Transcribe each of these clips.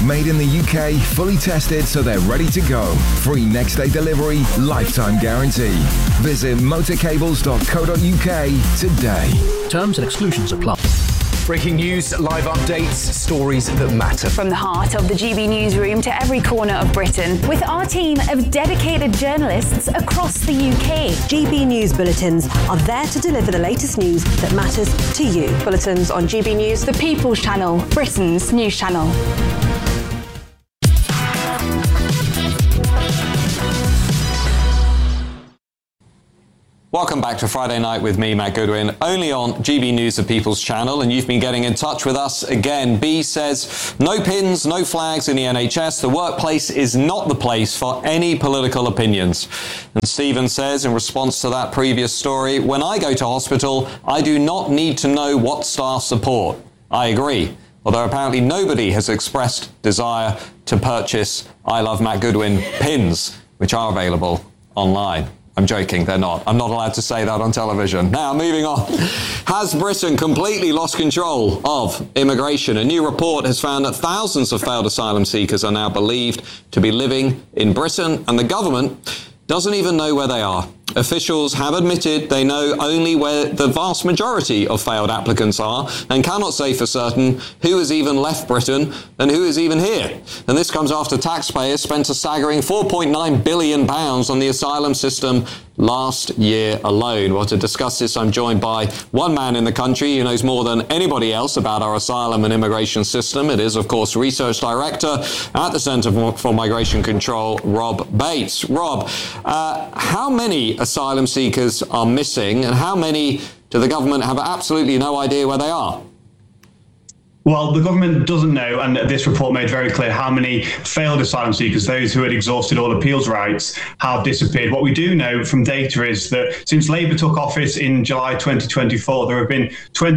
Made in the UK, fully tested so they're ready to go. Free next day delivery, lifetime guarantee. Visit motorcables.co.uk today. Terms and exclusions apply. Breaking news, live updates, stories that matter. From the heart of the GB newsroom to every corner of Britain, with our team of dedicated journalists across the UK. GB News Bulletins are there to deliver the latest news that matters to you. Bulletins on GB News, the People's Channel, Britain's news channel. Welcome back to Friday Night with me, Matt Goodwin, only on GB News, the People's Channel, and you've been getting in touch with us again. B says, no pins, no flags in the NHS. The workplace is not the place for any political opinions. And Stephen says, in response to that previous story, when I go to hospital, I do not need to know what staff support. I agree, although apparently nobody has expressed desire to purchase I Love Matt Goodwin pins, which are available online. I'm joking, they're not. I'm not allowed to say that on television. Now, moving on. Has Britain completely lost control of immigration? A new report has found that thousands of failed asylum seekers are now believed to be living in Britain, and the government doesn't even know where they are. Officials have admitted they know only where the vast majority of failed applicants are and cannot say for certain who has even left Britain and who is even here. And this comes after taxpayers spent a staggering £4.9 billion on the asylum system last year alone. Well, to discuss this, I'm joined by one man in the country who knows more than anybody else about our asylum and immigration system. It is, of course, Research Director at the Centre for Migration Control, Rob Bates. Rob, how many asylum seekers are missing, and how many do the government have absolutely no idea where they are? Well, the government doesn't know, and this report made very clear how many failed asylum seekers, those who had exhausted all appeals rights, have disappeared. What we do know from data is that since Labour took office in July 2024, there have been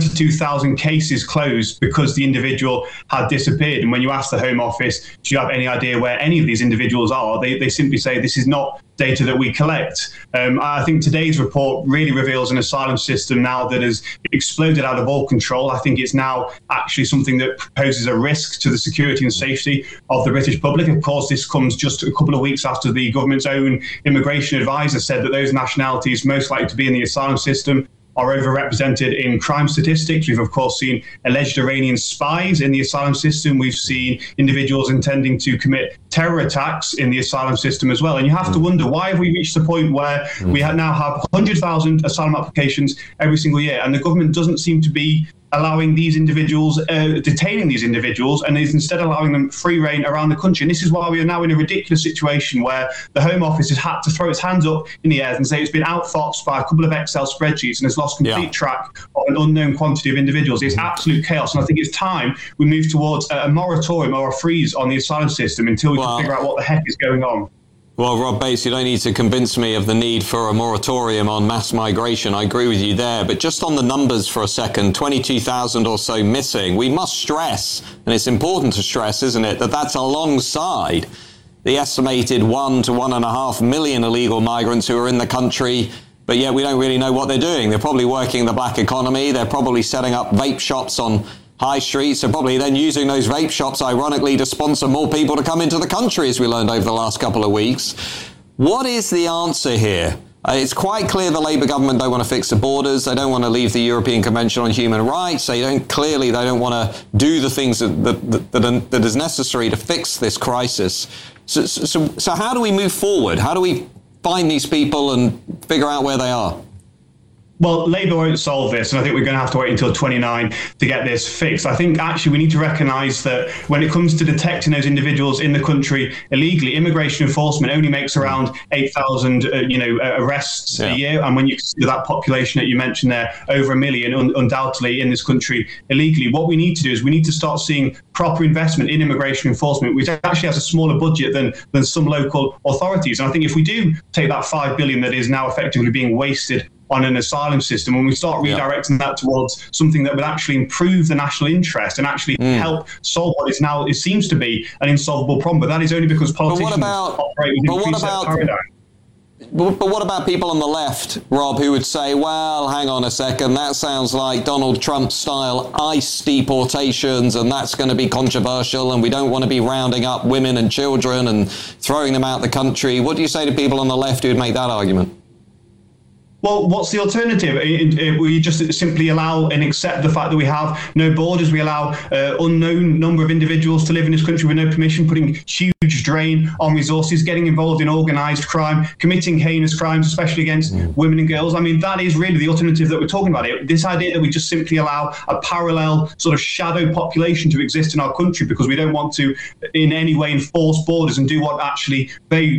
22,000 cases closed because the individual had disappeared. And when you ask the Home Office, do you have any idea where any of these individuals are, they simply say this is not data that we collect. I think today's report really reveals an asylum system now that has exploded out of all control. I think it's now actually something that poses a risk to the security and safety of the British public. Of course, this comes just a couple of weeks after the government's own immigration advisor said that those nationalities most likely to be in the asylum system are overrepresented in crime statistics. We've, of course, seen alleged Iranian spies in the asylum system. We've seen individuals intending to commit terror attacks in the asylum system as well. And you have to wonder, why have we reached the point where we now have 100,000 asylum applications every single year, and the government doesn't seem to be allowing these individuals, detaining these individuals, and is instead allowing them free reign around the country. And this is why we are now in a ridiculous situation where the Home Office has had to throw its hands up in the air and say it's been outfoxed by a couple of Excel spreadsheets and has lost complete track of an unknown quantity of individuals. It's absolute chaos. And I think it's time we move towards a moratorium or a freeze on the asylum system until we can figure out what the heck is going on. Well, Rob Bates, you don't need to convince me of the need for a moratorium on mass migration. I agree with you there. But just on the numbers for a second, 22,000 or so missing. We must stress, and it's important to stress, isn't it, that that's alongside the estimated 1 to 1.5 million illegal migrants who are in the country, but yet we don't really know what they're doing. They're probably working the black economy. They're probably setting up vape shops on high streets, and probably then using those vape shops, ironically, to sponsor more people to come into the country, as we learned over the last couple of weeks. What is the answer here? It's quite clear the Labour government don't want to fix the borders. They don't want to leave the European Convention on Human Rights. They don't want to do the things that is necessary to fix this crisis. So how do we move forward? How do we find these people and figure out where they are? Well, Labour won't solve this, and I think we're going to have to wait until 29 to get this fixed. I think actually we need to recognise that when it comes to detecting those individuals in the country illegally, immigration enforcement only makes around 8,000 arrests a year. And when you consider that population that you mentioned there, over 1 million undoubtedly in this country illegally, what we need to do is we need to start seeing proper investment in immigration enforcement, which actually has a smaller budget than some local authorities. And I think if we do take that $5 billion that is now effectively being wasted on an asylum system, when we start redirecting that towards something that would actually improve the national interest and actually help solve what is now, it seems to be an insolvable problem, but that is only because politicians operate within a preset paradigm. But what about people on the left, Rob, who would say, well, hang on a second, that sounds like Donald Trump-style ICE deportations, and that's going to be controversial, and we don't want to be rounding up women and children and throwing them out the country. What do you say to people on the left who would make that argument? Well, what's the alternative? We just simply allow and accept the fact that we have no borders. We allow unknown number of individuals to live in this country with no permission, putting huge drain on resources, getting involved in organised crime, committing heinous crimes, especially against women and girls. I mean, that is really the alternative that we're talking about here. This idea that we just simply allow a parallel sort of shadow population to exist in our country because we don't want to in any way enforce borders and do what actually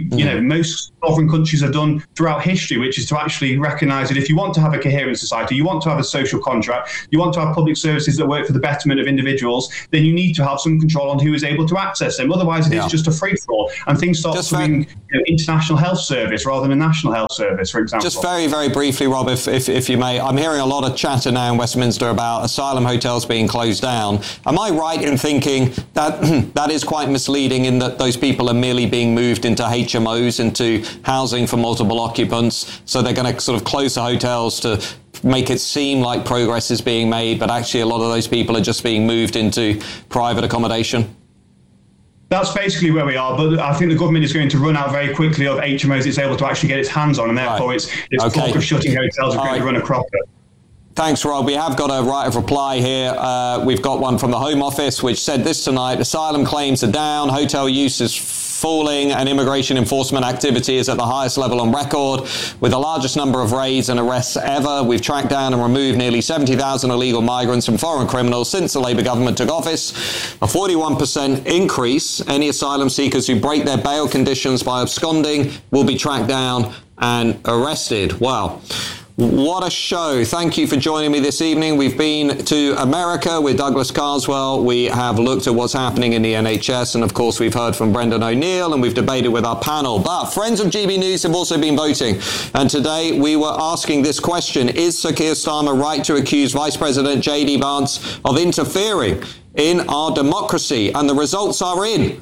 most sovereign countries have done throughout history, which is to actually recognise that if you want to have a coherent society, you want to have a social contract, you want to have public services that work for the betterment of individuals, then you need to have some control on who is able to access them. Otherwise, it is just a free-for-all, and things start being international health service rather than a national health service, for example. Just very, very briefly, Rob, if you may, I'm hearing a lot of chatter now in Westminster about asylum hotels being closed down. Am I right in thinking that that is quite misleading in that those people are merely being moved into HMOs, into housing for multiple occupants, so they're going to sort of close the hotels to make it seem like progress is being made, but actually a lot of those people are just being moved into private accommodation? That's basically where we are, but I think the government is going to run out very quickly of HMOs it's able to actually get its hands on, and therefore its talk of shutting hotels is going to run a cropper. Thanks, Rob. We have got a right of reply here. We've got one from the Home Office, which said this tonight: asylum claims are down, hotel use is falling, and immigration enforcement activity is at the highest level on record, with the largest number of raids and arrests ever. We've tracked down and removed nearly 70,000 illegal migrants and foreign criminals since the Labour government took office. A 41% increase. Any asylum seekers who break their bail conditions by absconding will be tracked down and arrested. Wow. What a show. Thank you for joining me this evening. We've been to America with Douglas Carswell. We have looked at what's happening in the NHS. And of course, we've heard from Brendan O'Neill and we've debated with our panel. But friends of GB News have also been voting. And today we were asking this question: is Sir Keir Starmer right to accuse Vice President J.D. Vance of interfering in our democracy? And the results are in.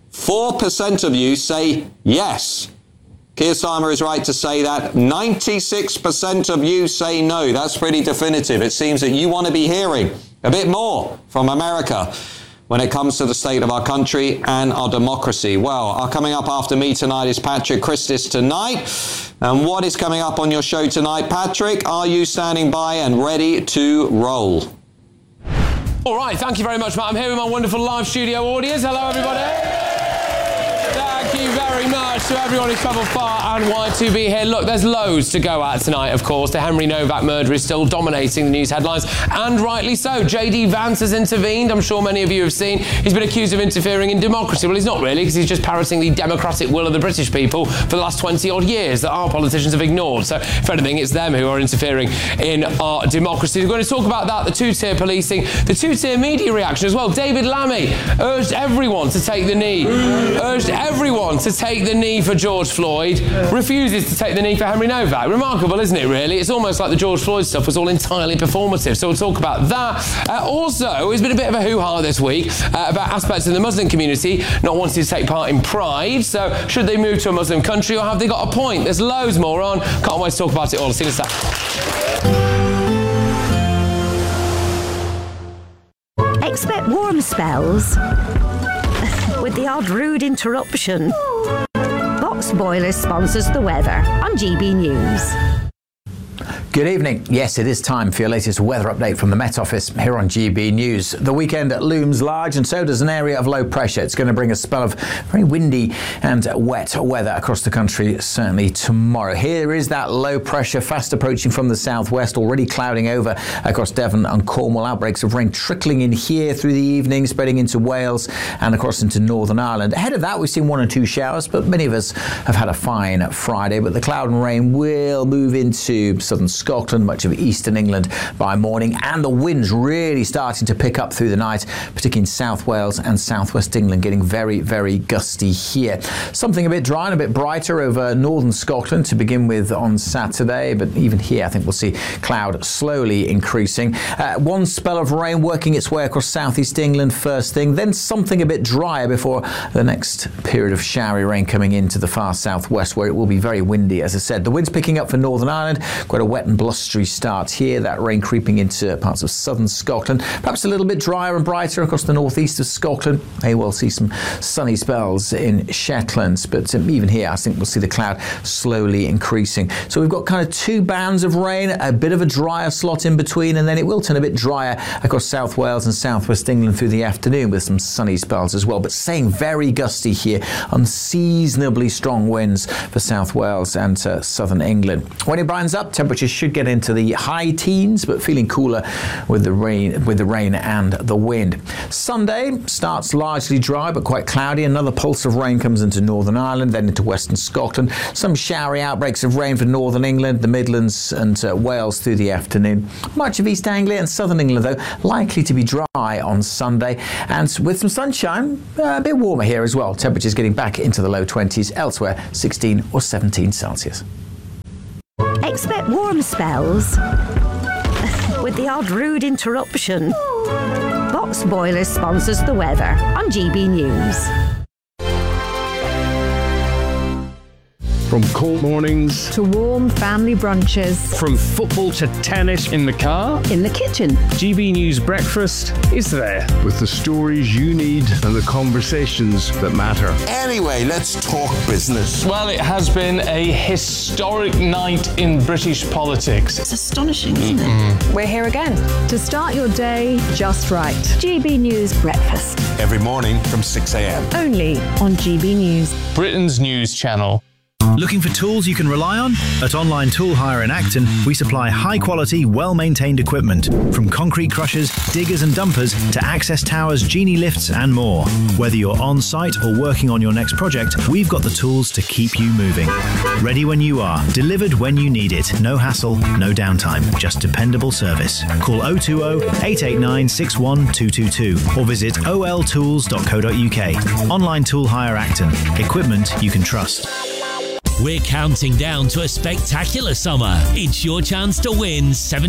4% of you say yes. Keir Starmer is right to say that. 96% of you say no. That's pretty definitive. It seems that you want to be hearing a bit more from America when it comes to the state of our country and our democracy. Well, coming up after me tonight is Patrick Christis tonight. And what is coming up on your show tonight, Patrick? Are you standing by and ready to roll? All right, thank you very much, Matt. I'm here with my wonderful live studio audience. Hello, everybody. Thank you very much to everyone who's travelled far and wide to be here. Look, there's loads to go at tonight, of course. The Henry Novak murder is still dominating the news headlines, and rightly so. J.D. Vance has intervened. I'm sure many of you have seen. He's been accused of interfering in democracy. Well, he's not really, because he's just parroting the democratic will of the British people for the last 20-odd years that our politicians have ignored. So, if anything, it's them who are interfering in our democracy. We're going to talk about that, the two-tier policing, the two-tier media reaction as well. David Lammy urged everyone to take the knee. Urged everyone to take the knee for George Floyd, refuses to take the knee for Henry Novak. Remarkable, isn't it, really? It's almost like the George Floyd stuff was all entirely performative. So we'll talk about that. Also, it's been a bit of a hoo-ha this week about aspects of the Muslim community not wanting to take part in Pride. So should they move to a Muslim country, or have they got a point? There's loads more on. Can't wait to talk about it all. See you in a sec. Expect warm spells with the odd rude interruption. Box Boilers sponsors the weather on GB News. Good evening. Yes, it is time for your latest weather update from the Met Office here on GB News. The weekend looms large, and so does an area of low pressure. It's going to bring a spell of very windy and wet weather across the country, certainly tomorrow. Here is that low pressure fast approaching from the southwest, already clouding over across Devon and Cornwall. Outbreaks of rain trickling in here through the evening, spreading into Wales and across into Northern Ireland. Ahead of that, we've seen 1 or 2 showers, but many of us have had a fine Friday. But the cloud and rain will move into southern Scotland Scotland, much of eastern England by morning, and the winds really starting to pick up through the night, particularly in South Wales and southwest England, getting very, very gusty here. Something a bit dry and a bit brighter over northern Scotland to begin with on Saturday, but even here I think we'll see cloud slowly increasing. One spell of rain working its way across southeast England first thing, then something a bit drier before the next period of showery rain coming into the far southwest, where it will be very windy. As I said, the wind's picking up for Northern Ireland, quite a wet and blustery start here, that rain creeping into parts of southern Scotland, perhaps a little bit drier and brighter across the northeast of Scotland. May well see some sunny spells in Shetlands, but even here I think we'll see the cloud slowly increasing. So we've got kind of two bands of rain, a bit of a drier slot in between, and then it will turn a bit drier across South Wales and southwest England through the afternoon with some sunny spells as well, but staying very gusty here, unseasonably strong winds for South Wales and southern England. When it brightens up, temperatures should get into the high teens, but feeling cooler with the rain and the wind. Sunday starts largely dry but quite cloudy. Another pulse of rain comes into Northern Ireland, then into western Scotland. Some showery outbreaks of rain for northern England, the Midlands and Wales through the afternoon. Much of East Anglia and southern England, though, likely to be dry on Sunday, and with some sunshine, a bit warmer here as well. Temperatures getting back into the low 20s, elsewhere 16 or 17 Celsius. Expect warm spells with the odd rude interruption. Box Boilers sponsors the weather on GB News. From cold mornings to warm family brunches. From football to tennis in the car. In the kitchen. GB News Breakfast is there. With the stories you need and the conversations that matter. Anyway, let's talk business. Well, it has been a historic night in British politics. It's astonishing, isn't it? We're here again. To start your day just right. GB News Breakfast. Every morning from 6 a.m. Only on GB News. Britain's news channel. Looking for tools you can rely on? At Online Tool Hire in Acton, we supply high-quality, well-maintained equipment, from concrete crushers, diggers and dumpers to access towers, genie lifts and more. Whether you're on-site or working on your next project, we've got the tools to keep you moving. Ready when you are, delivered when you need it. No hassle, no downtime, just dependable service. Call 020-889-61222 or visit oltools.co.uk. Online Tool Hire Acton. Equipment you can trust. We're counting down to a spectacular summer. It's your chance to win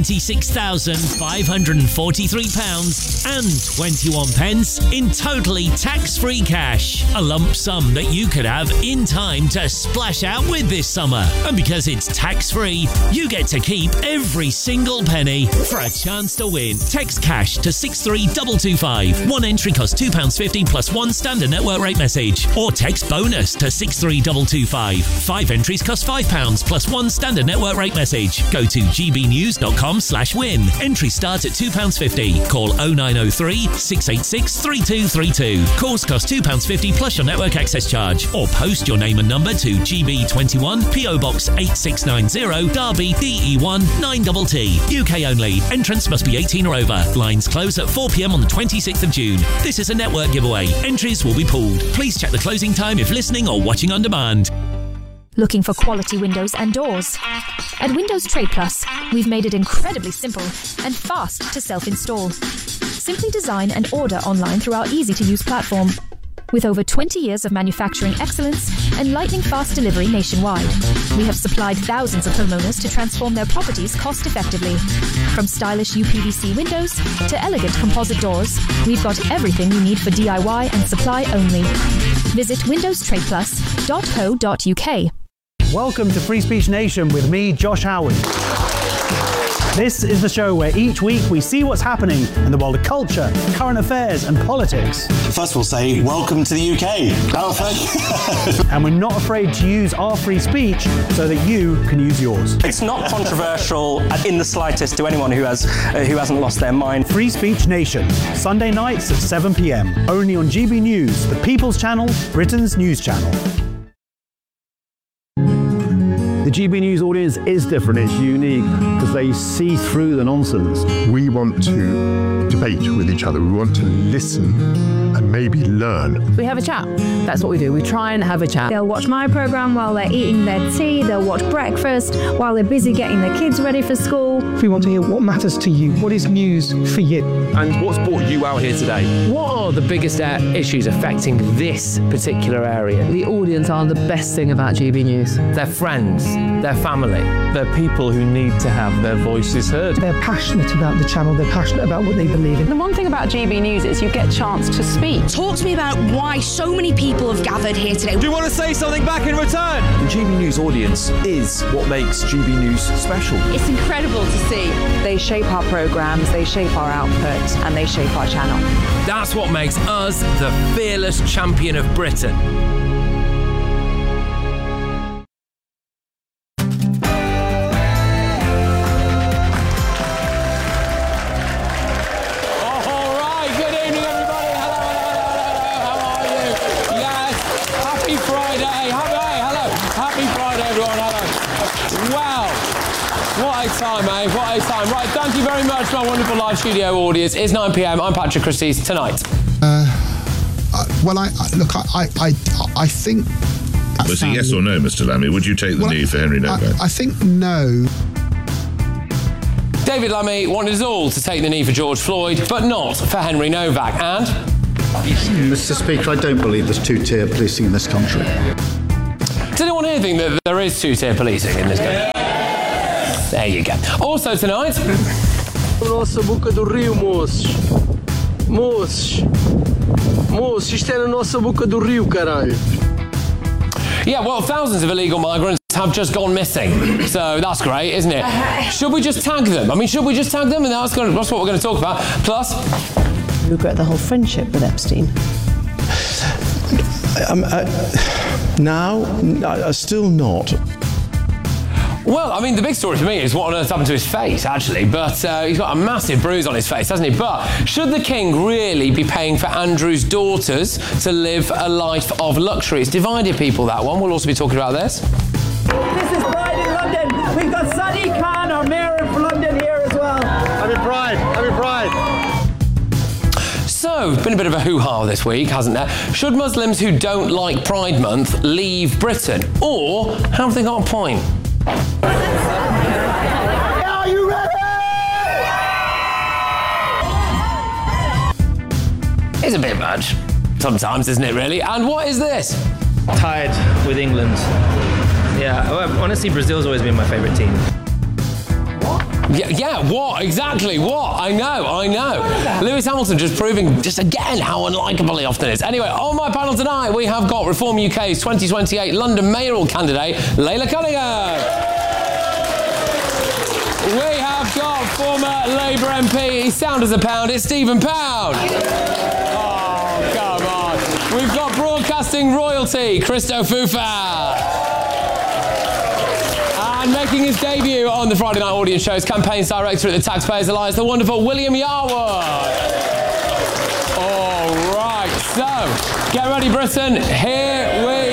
£76,543 and 21 pence in totally tax-free cash. A lump sum that you could have in time to splash out with this summer. And because it's tax-free, you get to keep every single penny. For a chance to win, text cash to 63225. One entry costs £2.50 plus one standard network rate message. Or text bonus to 63225. 5 entries cost £5 plus one standard network rate message. Go to gbnews.com/win. Entries start at £2.50. Call 0903 686 3232. Calls cost £2.50 plus your network access charge. Or post your name and number to GB21 PO Box 8690 Derby DE1 9TT. UK only. Entrance must be 18 or over. Lines close at 4 p.m. on the 26th of June. This is a network giveaway. Entries will be pooled. Please check the closing time if listening or watching on demand. Looking for quality windows and doors? At Windows Trade Plus, we've made it incredibly simple and fast to self-install. Simply design and order online through our easy-to-use platform. With over 20 years of manufacturing excellence and lightning-fast delivery nationwide, we have supplied thousands of homeowners to transform their properties cost-effectively. From stylish UPVC windows to elegant composite doors, we've got everything you need for DIY and supply only. Visit windowstradeplus.co.uk. Welcome to Free Speech Nation with me, Josh Howard. This is the show where each week we see what's happening in the world of culture, current affairs and politics. First we'll say, welcome to the UK. And we're not afraid to use our free speech so that you can use yours. It's not controversial in the slightest to anyone who hasn't lost their mind. Free Speech Nation, Sunday nights at 7 p.m. Only on GB News, the People's Channel, Britain's news channel. The GB News audience is different, it's unique, because they see through the nonsense. We want to debate with each other. We want to listen and maybe learn. We have a chat. That's what we do. We try and have a chat. They'll watch my programme while they're eating their tea. They'll watch breakfast while they're busy getting their kids ready for school. We want to hear what matters to you. What is news for you? And what's brought you out here today? What are the biggest issues affecting this particular area? The audience are the best thing about GB News. Their friends, their family. They're people who need to have their voices heard. They're passionate about the channel. They're passionate about what they believe in. The one thing about GB News is you get a chance to speak. Talk to me about why so many people have gathered here today. Do you want to say something back in return? The GB News audience is what makes GB News special. It's incredible to see. They shape our programmes, they shape our output, and they shape our channel. That's what makes us the fearless champion of Britain. What a time. Right, thank you very much, my wonderful live studio audience. It's 9 p.m. I'm Patrick Christie's Tonight. I think... Was it yes or no, Mr. Lammy? Would you take the knee for Henry Novak? I think no. David Lammy wanted us all to take the knee for George Floyd, but not for Henry Novak. And? Mr. Speaker, I don't believe there's two-tier policing in this country. Does anyone here think that there is two-tier policing in this country? There you go. Also tonight... Nossa boca do rio, moços. Moços, isto é na nossa boca do rio, caralho. Yeah, well, thousands of illegal migrants have just gone missing. So that's great, isn't it? Should we just tag them? I mean, should we just tag them? And that's what we're going to talk about. Plus... You regret the whole friendship with Epstein? Now, still not. Well, I mean, the big story for me is what on earth happened to his face, actually. But he's got a massive bruise on his face, hasn't he? But should the king really be paying for Andrew's daughters to live a life of luxury? It's divided people, that one. We'll also be talking about this. This is Pride in London. We've got Sadiq Khan, our mayor of London, here as well. Happy Pride. Happy Pride. So, it's been a bit of a hoo-ha this week, hasn't there? Should Muslims who don't like Pride Month leave Britain? Or have they got a point? Are you ready? It's a bit much. Sometimes, isn't it, really? And what is this? Tied with England. Yeah, well, honestly, Brazil's always been my favourite team. Yeah, what? Exactly, what? I know. Lewis Hamilton just proving, just again, how unlikable he often is. Anyway, on my panel tonight, we have got Reform UK's 2028 London mayoral candidate, Layla Cunningham. We have got former Labour MP, he's sound as a pound, it's Stephen Pound. Oh, come on. We've got broadcasting royalty, Christo Fufa. And making his debut on the Friday Night Audience Show's campaigns director at the Taxpayers Alliance, the wonderful William Yarwood. All right, so get ready, Britain. Here we